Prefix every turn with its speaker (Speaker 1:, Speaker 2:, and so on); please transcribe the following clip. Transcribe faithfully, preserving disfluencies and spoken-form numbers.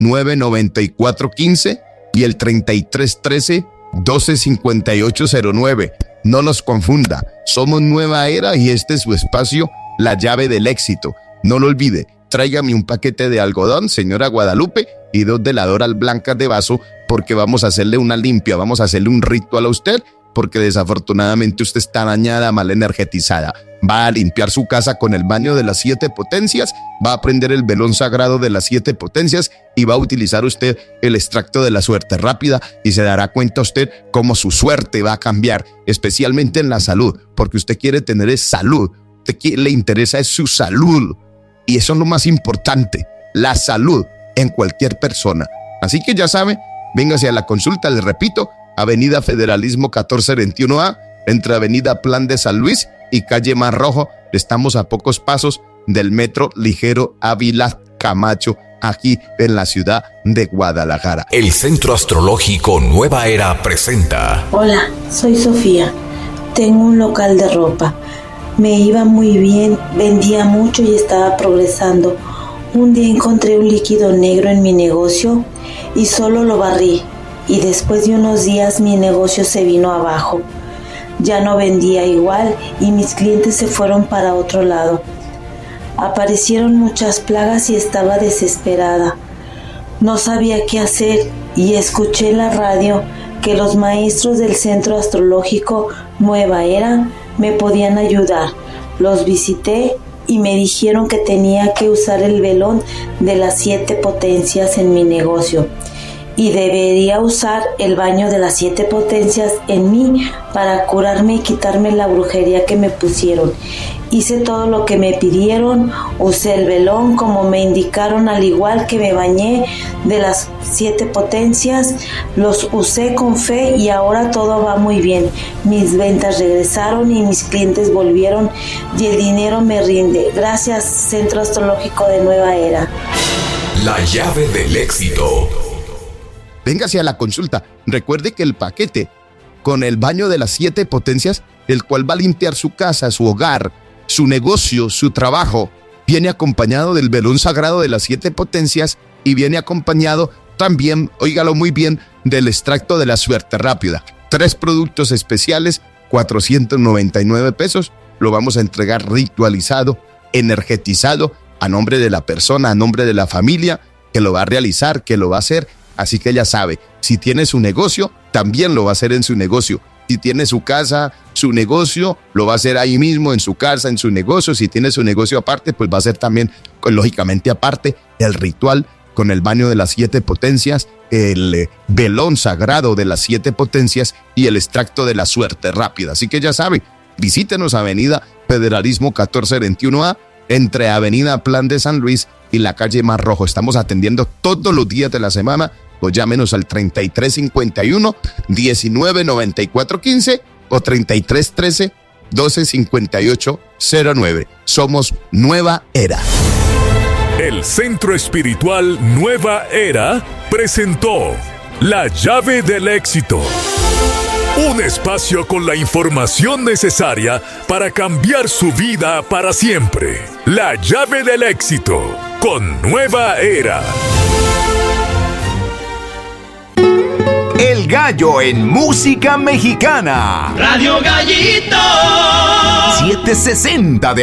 Speaker 1: nueve nueve cuatro uno cinco y el treinta y tres trece doce cincuenta y ocho cero nueve. No nos confunda, somos Nueva Era y este es su espacio, La Llave del Éxito. No lo olvide, tráigame un paquete de algodón, señora Guadalupe, y dos veladoras blancas de vaso, porque vamos a hacerle una limpia, vamos a hacerle un ritual a usted, porque desafortunadamente usted está dañada, mal energetizada. Va a limpiar su casa con el baño de las siete potencias, va a prender el velón sagrado de las siete potencias y va a utilizar usted el extracto de la suerte rápida y se dará cuenta usted cómo su suerte va a cambiar, especialmente en la salud, porque usted quiere tener es salud, usted quiere, le interesa es su salud y eso es lo más importante, la salud en cualquier persona. Así que ya sabe, véngase a la consulta, les repito, Avenida Federalismo catorce veintiuno A, entre Avenida Plan de San Luis y Calle Mar Rojo. Estamos a pocos pasos del Metro Ligero Ávila Camacho, aquí en la ciudad de Guadalajara.
Speaker 2: El Centro Astrológico Nueva Era presenta.
Speaker 3: Hola, soy Sofía. Tengo un local de ropa. Me iba muy bien, vendía mucho y estaba progresando. Un día encontré un líquido negro en mi negocio y solo lo barrí. Y después de unos días mi negocio se vino abajo. Ya no vendía igual y mis clientes se fueron para otro lado. Aparecieron muchas plagas y estaba desesperada. No sabía qué hacer y escuché en la radio que los maestros del Centro Astrológico Nueva Era me podían ayudar. Los visité y me dijeron que tenía que usar el velón de las siete potencias en mi negocio. Y debería usar el baño de las siete potencias en mí para curarme y quitarme la brujería que me pusieron. Hice todo lo que me pidieron, usé el velón como me indicaron, al igual que me bañé de las siete potencias, los usé con fe y ahora todo va muy bien. Mis ventas regresaron y mis clientes volvieron y el dinero me rinde. Gracias, Centro Astrológico de Nueva Era.
Speaker 2: La llave del éxito.
Speaker 1: Véngase a la consulta. Recuerde que el paquete con el baño de las siete potencias, el cual va a limpiar su casa, su hogar, su negocio, su trabajo, viene acompañado del velón sagrado de las siete potencias y viene acompañado también, óigalo muy bien, del extracto de la suerte rápida. Tres productos especiales, cuatrocientos noventa y nueve pesos. Lo vamos a entregar ritualizado, energetizado, a nombre de la persona, a nombre de la familia, que lo va a realizar, que lo va a hacer. Así que ya sabe, si tiene su negocio, también lo va a hacer en su negocio. Si tiene su casa, su negocio, lo va a hacer ahí mismo, en su casa, en su negocio. Si tiene su negocio aparte, pues va a hacer también, lógicamente aparte, el ritual con el baño de las siete potencias, el eh, velón sagrado de las siete potencias y el extracto de la suerte rápida. Así que ya sabe, visítenos Avenida Federalismo catorce veintiuno A, entre Avenida Plan de San Luis y la Calle Mar Rojo. Estamos atendiendo todos los días de la semana, o llámenos al treinta y tres cincuenta y uno, diecinueve noventa y cuatro quince o treinta y tres trece, doce cincuenta y ocho cero nueve. Somos Nueva Era.
Speaker 4: El Centro Espiritual Nueva Era presentó La Llave del Éxito. Un espacio con la información necesaria para cambiar su vida para siempre. La Llave del Éxito con Nueva Era.
Speaker 2: El gallo en música mexicana.
Speaker 5: Radio Gallito.
Speaker 2: setecientos sesenta de